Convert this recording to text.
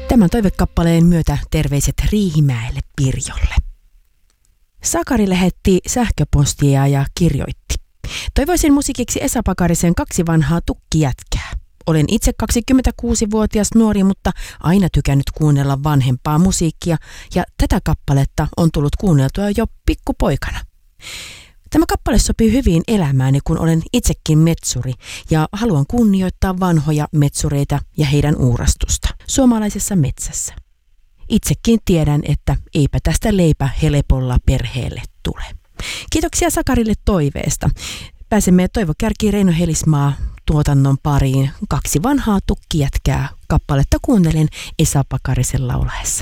Tämän toivekappaleen myötä terveiset Riihimäelle Pirjolle. Sakari lähetti sähköpostia ja kirjoitti. Toivoisin musiikiksi Esa Pakarisen 2 vanhaa tukkijätkää. Olen itse 26-vuotias nuori, mutta aina tykännyt kuunnella vanhempaa musiikkia ja tätä kappaletta on tullut kuunneltua jo pikkupoikana. Tämä kappale sopii hyvin elämääni, kun olen itsekin metsuri ja haluan kunnioittaa vanhoja metsureita ja heidän uurastusta suomalaisessa metsässä. Itsekin tiedän, että eipä tästä leipä helpolla perheelle tule. Kiitoksia Sakarille toiveesta. Pääsemme Toivo Kärki Reino Helismaa tuotannon pariin. 2 vanhaa tukkijätkää kappaletta kuuntelen Esa Pakarisen laulaessa.